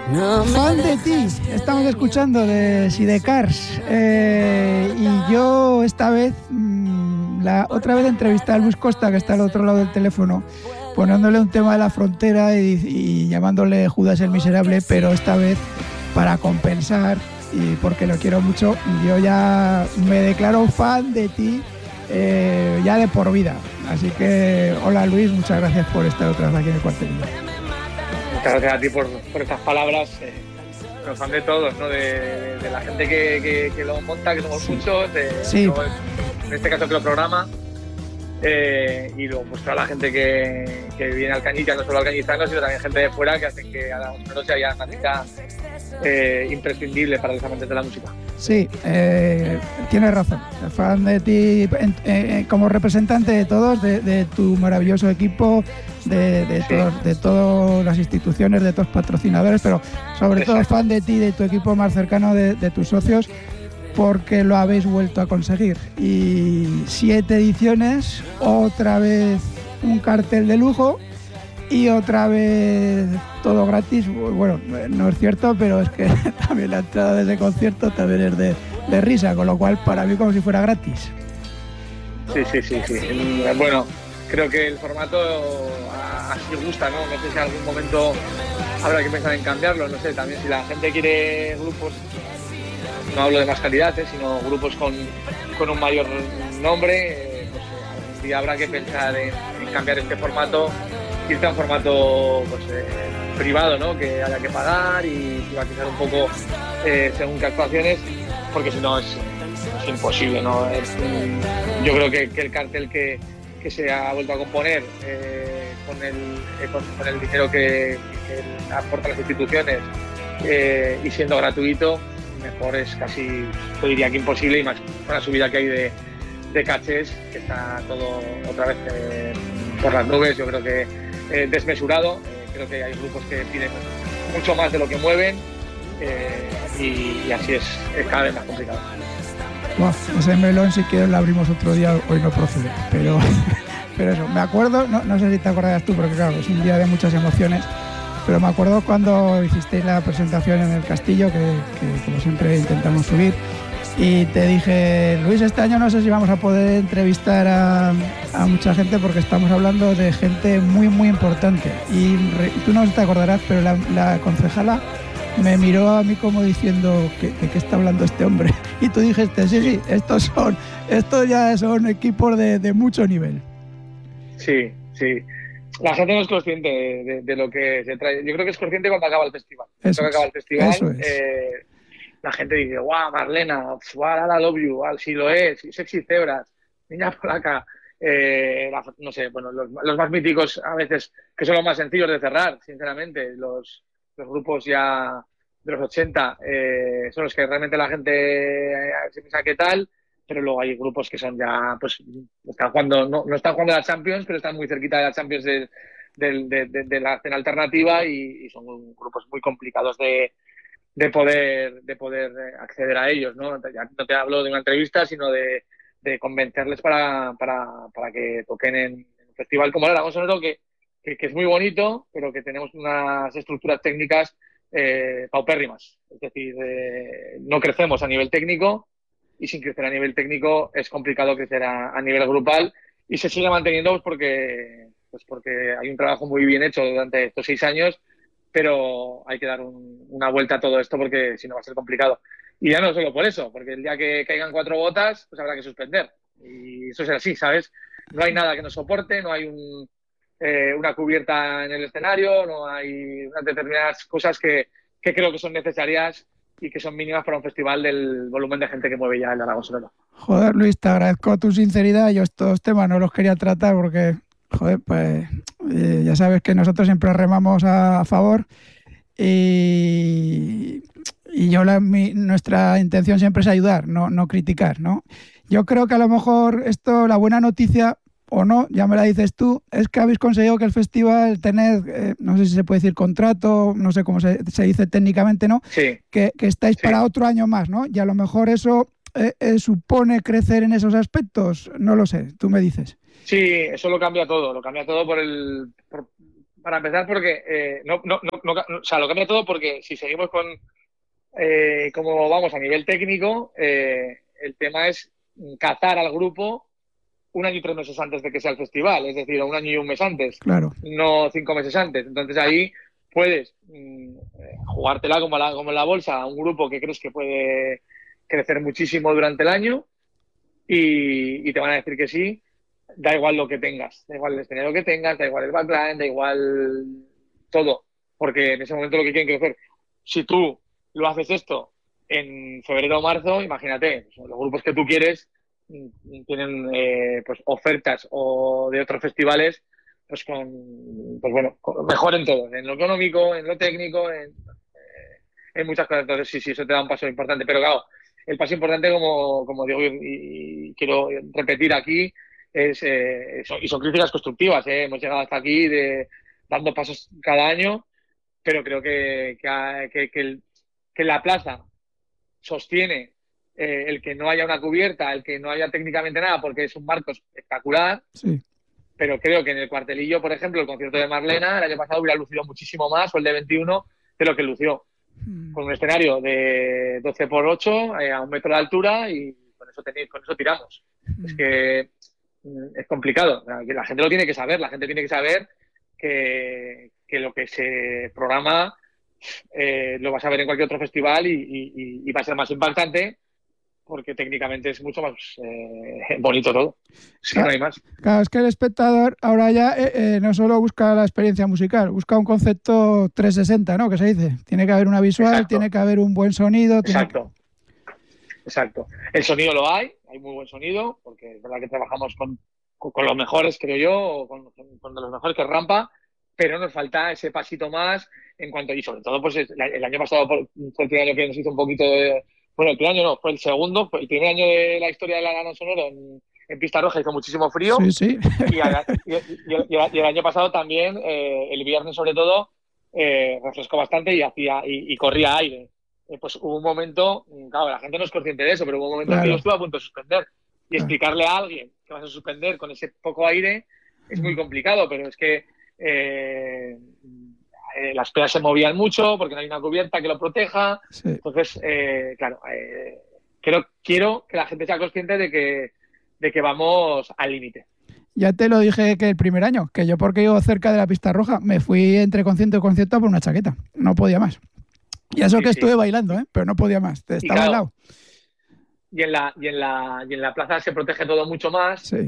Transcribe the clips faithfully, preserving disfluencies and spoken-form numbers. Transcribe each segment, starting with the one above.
Fan de ti, estamos escuchando de Sidecars eh, y yo esta vez, mmm, la otra vez entrevisté a Luis Costa, que está al otro lado del teléfono, poniéndole un tema de la frontera y, y llamándole Judas el Miserable, pero esta vez para compensar y porque lo quiero mucho, yo ya me declaro fan de ti eh, ya de por vida. Así que, hola Luis, muchas gracias por estar otra vez aquí en el cuartelillo. Muchas gracias a ti por, por estas palabras, eh, pero fan de todos, ¿no? De, de, de la gente que, que, que lo monta, que somos sí. muchos, de, sí. no, en este caso que lo programa, eh, y luego pues toda la gente que, que viene al Cañita, no solo al Cañizano, sino también gente de fuera que hacen que a la no sea ya una cita eh, imprescindible para los amantes de la música. Sí, eh, tienes razón. Fan de ti eh, eh, como representante de todos, de, de tu maravilloso equipo, de, de, sí. todos, de todas las instituciones, de todos los patrocinadores, pero sobre Exacto. todo fan de ti, de tu equipo más cercano, de, de tus socios, porque lo habéis vuelto a conseguir. Y siete ediciones, otra vez un cartel de lujo y otra vez todo gratis. Bueno, no es cierto, pero es que también la entrada de ese concierto también es de, de risa, con lo cual para mí como si fuera gratis. Sí, sí, sí, sí. Bueno, creo que el formato así gusta, ¿no? No sé si en algún momento habrá que pensar en cambiarlo, no sé, también si la gente quiere grupos, no hablo de más calidad, ¿eh? sino grupos con, con un mayor nombre, eh, pues algún día habrá que pensar en, en cambiar este formato, irte a un formato pues, eh, privado, ¿no? Que haya que pagar y privatizar un poco eh, según qué actuaciones, porque si no es, es imposible, ¿no? Es, yo creo que, que el cartel que, que se ha vuelto a componer eh, con, el, eh, con, con el dinero que, que aportan las instituciones eh, y siendo gratuito, mejor es casi, yo diría que imposible, y más con la subida que hay de, de cachés, que está todo otra vez eh, por las nubes, yo creo que eh, desmesurado, eh, creo que hay grupos que piden mucho más de lo que mueven eh, y, y así es, es cada vez más complicado. Wow, ese melón si quieres lo abrimos otro día, hoy no procede, pero, pero eso, me acuerdo, no, no sé si te acordarás tú, porque claro, es un día de muchas emociones, pero me acuerdo cuando hicisteis la presentación en el Castillo, que, que como siempre intentamos subir, y te dije, Luis, este año no sé si vamos a poder entrevistar a, a mucha gente porque estamos hablando de gente muy, muy importante. Y re, tú no te acordarás, pero la, la concejala me miró a mí como diciendo, ¿qué, de qué está hablando este hombre? Y tú dijiste, sí, sí, estos son, estos ya son equipos de, de mucho nivel. Sí, sí. La gente no es consciente de, de, de lo que se trae. Yo creo que es consciente cuando acaba el festival. Eso cuando es, acaba el festival, eso es. Eh, la gente dice, guau, Marlena, guau, I love you, si lo es, Sexy Zebras, Niña Polaca, eh, la, no sé, bueno, los, los más míticos a veces, que son los más sencillos de cerrar, sinceramente, los, los grupos ya de los ochenta, eh, son los que realmente la gente eh, se piensa qué tal, pero luego hay grupos que son ya, pues, están jugando, no, no están jugando a la Champions, pero están muy cerquita de la Champions de, de, de, de, de la escena alternativa y, y son grupos muy complicados de, de poder de poder acceder a ellos, ¿no? Ya no te hablo de una entrevista, sino de, de convencerles para, para, para que toquen en, en un festival como el Aragón Sonoro, que, que, que es muy bonito, pero que tenemos unas estructuras técnicas eh, paupérrimas. Es decir, eh, no crecemos a nivel técnico, y sin crecer a nivel técnico es complicado crecer a, a nivel grupal, y se sigue manteniendo pues porque, pues porque hay un trabajo muy bien hecho durante estos seis años, pero hay que dar un, una vuelta a todo esto porque si no va a ser complicado. Y ya no solo por eso, porque el día que caigan cuatro botas, pues habrá que suspender. Y eso es así, ¿sabes? No hay nada que nos soporte, no hay un, eh, una cubierta en el escenario, no hay unas determinadas cosas que, que creo que son necesarias y que son mínimas para un festival del volumen de gente que mueve ya el Aragón Sonoro. Joder, Luis, te agradezco tu sinceridad. Yo estos temas no los quería tratar porque, joder, pues eh, ya sabes que nosotros siempre remamos a, a favor y, y yo la, mi, nuestra intención siempre es ayudar, no, no criticar, ¿no? Yo creo que a lo mejor esto, la buena noticia, o no, ya me la dices tú, es que habéis conseguido que el festival tener, eh, no sé si se puede decir contrato, no sé cómo se, se dice técnicamente, ¿no? Sí. Que, que estáis sí. para otro año más, ¿no? Y a lo mejor eso eh, eh, supone crecer en esos aspectos, no lo sé, tú me dices. Sí, eso lo cambia todo, lo cambia todo por el... Por, para empezar, porque eh, no, no, no, no, o sea, lo cambia todo porque si seguimos con eh, como vamos a nivel técnico, eh, el tema es cazar al grupo un año y tres meses antes de que sea el festival, es decir, un año y un mes antes, Claro. no cinco meses antes. Entonces ahí puedes mmm, jugártela como la, como en la bolsa a un grupo que crees que puede crecer muchísimo durante el año y, y te van a decir que sí, da igual lo que tengas, da igual el escenario que tengas, da igual el backline, da igual todo, porque en ese momento lo que quieren crecer. Si tú lo haces esto en febrero o marzo, imagínate, los grupos que tú quieres tienen eh, pues ofertas o de otros festivales pues con pues bueno con, mejor en todo, en lo económico, en lo técnico, en, eh, en muchas cosas. Entonces sí, sí, eso te da un paso importante, pero claro, el paso importante, como, como digo y, y quiero repetir aquí, es eh, son, y son críticas constructivas, ¿eh? Hemos llegado hasta aquí de, dando pasos cada año, pero creo que, que, que, que, el, que la plaza sostiene eh, el que no haya una cubierta, el que no haya técnicamente nada, porque es un marco espectacular. Sí. Pero creo que en el Cuartelillo, por ejemplo, el concierto de Marlena el año pasado hubiera lucido muchísimo más, o el de veintiuno, de lo que lució. Mm. Con un escenario de doce por ocho eh, a un metro de altura y con eso, tenéis, con eso tiramos. Mm. Es que mm, es complicado. La gente lo tiene que saber, la gente tiene que saber que, que lo que se programa Eh, lo vas a ver en cualquier otro festival y, y, y va a ser más impactante porque técnicamente es mucho más eh, bonito todo. Es que claro, no hay más. Claro, es que el espectador ahora ya eh, eh, no solo busca la experiencia musical, busca un concepto trescientos sesenta, ¿no? Que se dice. Tiene que haber una visual, exacto, tiene que haber un buen sonido. Exacto. Que... Exacto. El sonido lo hay, hay muy buen sonido, porque es verdad que trabajamos con, con, con los mejores, creo yo, con, con los mejores que Rampa, pero nos falta ese pasito más en cuanto, y sobre todo, pues el, el año pasado fue el primer año que nos hizo un poquito de, bueno, el primer año no, fue el segundo, fue el primer año de la historia del Arano Sonoro en, en Pista Roja, hizo muchísimo frío, sí, sí. Y, y, y, el, y el año pasado también, eh, el viernes sobre todo, eh, refrescó bastante y hacía y, y corría aire. Eh, pues hubo un momento, claro, la gente no es consciente de eso, pero hubo un momento, claro, en que yo estuve a punto de suspender. Y explicarle a alguien que vas a suspender con ese poco aire es muy complicado, pero es que eh, eh, las peas se movían mucho porque no hay una cubierta que lo proteja. Sí. Entonces, eh, claro, eh, quiero, quiero que la gente sea consciente de que, de que vamos al límite. Ya te lo dije que el primer año, que yo porque vivo cerca de la pista roja, me fui entre concierto y concierto por una chaqueta. No podía más. Y eso sí, que estuve sí. bailando, ¿eh? Pero no podía más. Estaba claro, al lado. Y en, la, y, en la, y en la plaza se protege todo mucho más. Sí.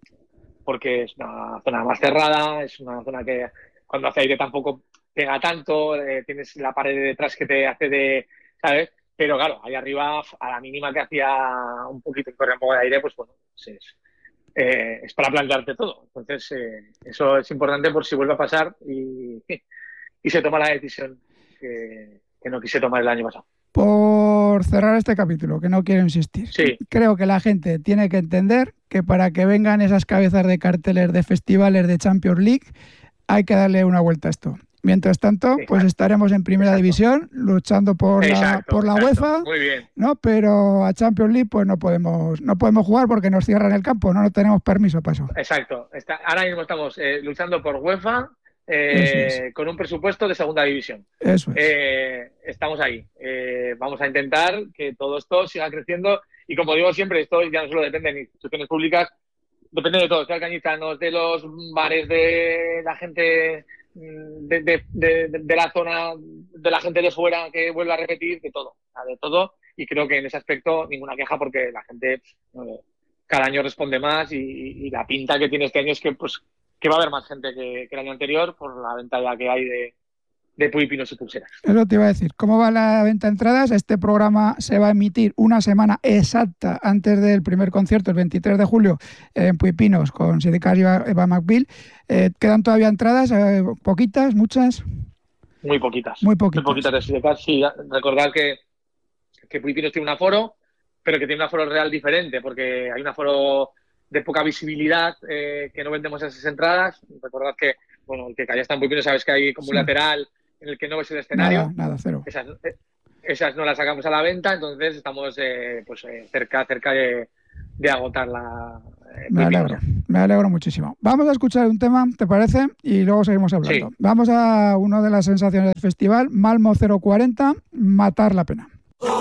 Porque es una zona más cerrada, es una zona que cuando hace aire tampoco pega tanto, eh, tienes la pared de detrás que te hace de, ¿sabes? Pero claro, ahí arriba, a la mínima que hacía un poquito, corre un poco de aire, pues bueno, pues es, eh, es para plantearte todo. Entonces, eh, eso es importante por si vuelve a pasar y, y se toma la decisión que, que no quise tomar el año pasado. Por cerrar este capítulo, que no quiero insistir, sí. creo que la gente tiene que entender que para que vengan esas cabezas de carteles de festivales de Champions League hay que darle una vuelta a esto. Mientras tanto, exacto, pues estaremos en primera exacto. división luchando por exacto, la, por la UEFA, muy bien. ¿no? Pero a Champions League pues no podemos no podemos jugar porque nos cierran el campo, no, no tenemos permiso para eso. Exacto. Está, ahora mismo estamos eh, luchando por UEFA. Eh, es. Con un presupuesto de segunda división. Eso es. Eh, estamos ahí. Eh, vamos a intentar que todo esto siga creciendo y como digo siempre, esto ya no solo depende de instituciones públicas, depende de todos, de alcañizanos, de los bares, de la gente de, de, de, de la zona, de la gente de fuera que vuelva a repetir, de todo, de todo. Y creo que en ese aspecto ninguna queja porque la gente eh, cada año responde más y, y la pinta que tiene este año es que pues que va a haber más gente que, que el año anterior por la venta ya que hay de, de puipinos y pulseras. Eso te iba a decir. ¿Cómo va la venta de entradas? Este programa se va a emitir una semana exacta antes del primer concierto, el veintitrés de julio, en Puipinos, con Sidecars y Eva McBeal. Eh, ¿Quedan todavía entradas? Eh, ¿Poquitas? ¿Muchas? Muy poquitas. Muy poquitas. Muy poquitas de Sidecars. Sí, recordad que, que Puipinos tiene un aforo, pero que tiene un aforo real diferente, porque hay un aforo de poca visibilidad, eh, que no vendemos esas entradas. Recordad que, bueno, el que ya está en Puipinos sabes que hay como sí. un lateral en el que no ves el escenario. Nada, nada, cero. Esas, esas no las sacamos a la venta, entonces estamos eh, pues eh, cerca cerca de, de agotar la, Eh, me alegro, me alegro muchísimo. Vamos a escuchar un tema, ¿te parece? Y luego seguimos hablando. Sí. Vamos a una de las sensaciones del festival, Malmo cero cuarenta, Matar la pena.